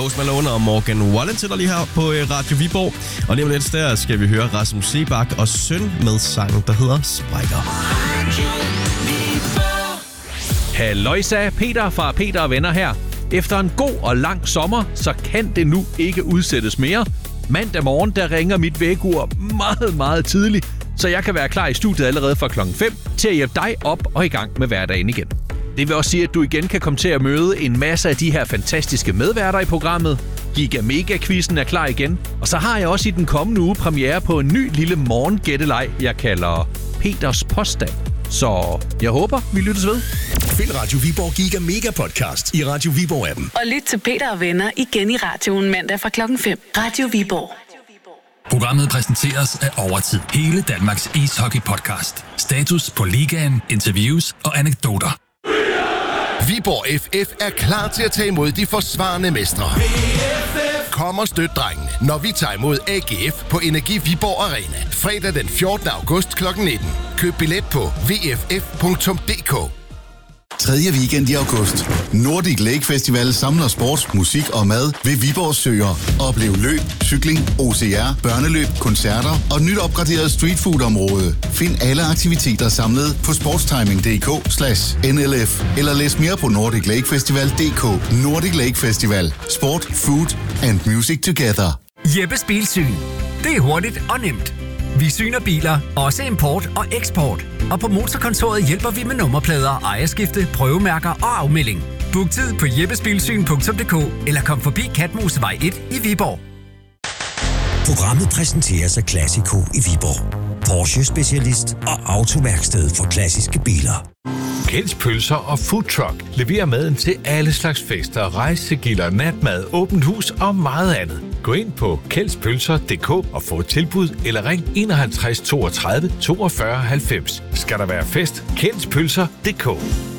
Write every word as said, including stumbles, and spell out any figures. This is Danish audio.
Post Malone og Morgan Wallen til dig lige her på Radio Viborg. Og lige om lidt der skal vi høre Rasmus Seebach og Søn med sangen, der hedder Sprækker. Halløjsa, Peter fra Peter og Venner her. Efter en god og lang sommer, så kan det nu ikke udsættes mere. Mandag morgen, der ringer mit vækkeur meget, meget tidligt, så jeg kan være klar i studiet allerede fra klokken fem til at hjælpe dig op og i gang med hverdagen igen. Det vil også sige, at du igen kan komme til at møde en masse af de her fantastiske medværter i programmet. Giga Mega-quizzen er klar igen, og så har jeg også i den kommende uge premiere på en ny lille morgengætteleg, jeg kalder Peters Påstand. Så jeg håber, vi lyttes ved. Find Radio Viborg Giga Mega Podcast i Radio Viborg-appen. Og lyt til Peter og Venner igen i radioen mandag fra klokken fem. Radio Viborg. Programmet præsenteres af Overtid. Hele Danmarks ishockey-podcast. Status på ligaen, interviews og anekdoter. Viborg F F er klar til at tage imod de forsvarende mestre. Kom og støt drengene, når vi tager imod A G F på Energi Viborg Arena. Fredag den fjortende august klokken nitten. Køb billet på v f f punktum d k. Tredje weekend i august. Nordic Lake Festival samler sport, musik og mad ved Viborg Søer. Oplev løb, cykling, O C R, børneløb, koncerter og nyt opgraderet streetfood-område. Find alle aktiviteter samlet på sportstiming punktum d k slash n l f eller læs mere på nordic lake festival punktum d k. Nordic Lake Festival. Sport, food and music together. Jeppes Bilsyn. Det er hurtigt og nemt. Vi syner biler, også import og eksport. Og på Motorkontoret hjælper vi med nummerplader, ejerskifte, prøvemærker og afmelding. Book tid på jeppesbilsyn punktum d k eller kom forbi Katmosevej et i Viborg. Programmet præsenteres af Classico i Viborg. Porsche-specialist og autoværksted for klassiske biler. Kjelds Pølser og Food Truck leverer maden til alle slags fester, rejsegilder, natmad, åbent hus og meget andet. Gå ind på kjelds pølser punktum d k og få et tilbud, eller ring enoghalvtreds toogtredive toogfyrre halvfems. Skal der være fest? Kjelds Pølser punktum d k.